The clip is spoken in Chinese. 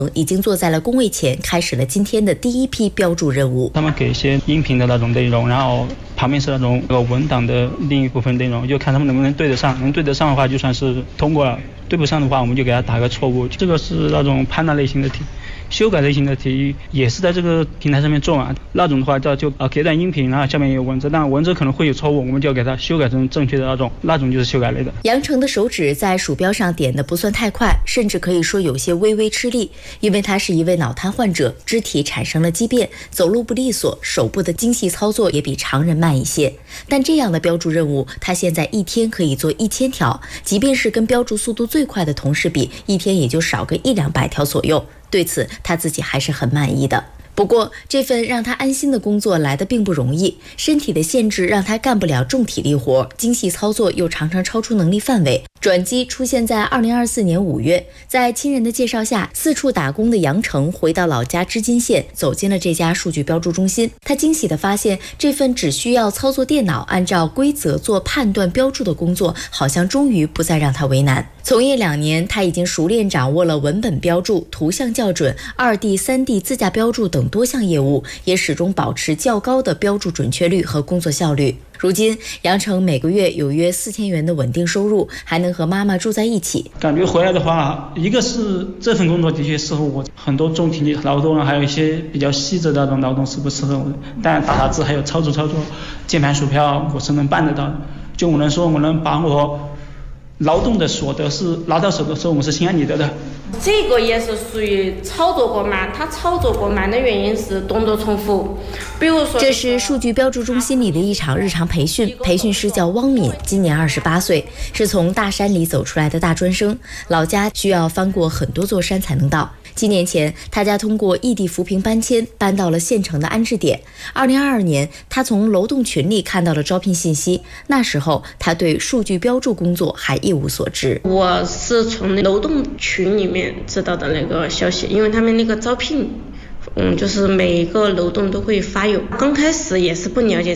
已经坐在了工位前，开始了今天的第一批标注任务。 他们给一些音频的那种内容，然后旁边是那种文档的另一部分内容，就看他们能不能对得上。能对得上的话，就算是通过了；对不上的话，我们就给他打个错误。这个是那种判断类型的题。修改类型的题也是在这个平台上面做完，那种的话就给段音频，然后下面有文字，但文字可能会有错误，我们就要给它修改成正确的那种就是修改类的。 杨成的手指在鼠标上点的不算太快，甚至可以说有些微微吃力，因为他是一位脑瘫患者，肢体产生了畸变，走路不利索，手部的精细操作也比常人慢一些。但这样的标注任务，他现在一天可以做1000条，即便是跟标注速度最快的同事比，一天也就少个100-200条左右。对此他自己还是很满意的。不过这份让他安心的工作来得并不容易，身体的限制让他干不了重体力活，精细操作又常常超出能力范围。转机出现在2024年5月，在亲人的介绍下，四处打工的杨成回到老家织金县，走进了这家数据标注中心。他惊喜地发现，这份只需要操作电脑，按照规则做判断标注的工作，好像终于不再让他为难。从业2年，他已经熟练掌握了文本标注、图像校准、2D、3D 自驾标注等多项业务，也始终保持较高的标注准确率和工作效率。如今，杨成每个月有约4000元的稳定收入，还能和妈妈住在一起。 感觉回来的话，一个是这份工作的确适合我，很多重体力劳动，还有一些比较细致的那种劳动是不适合我的。但打字还有操作键盘鼠标，我是能办得到的。就我能说，我能把我劳动的所得是拿到手的时候，我是心安理得的。 这个也是属于操作过慢，他操作过慢的原因是动作重复。比如说， 这是数据标注中心里的一场日常培训，培训师叫汪敏，今年28岁，是从大山里走出来的大专生，老家需要翻过很多座山才能到。7年前，他家通过异地扶贫搬迁，搬到了县城的安置点。2022年，他从楼栋群里看到了招聘信息，那时候他对数据标注工作还一无所知。 我是从楼栋群里面知道的那个消息，因为他们那个招聘就是每个楼栋都会发有。刚开始也是不了解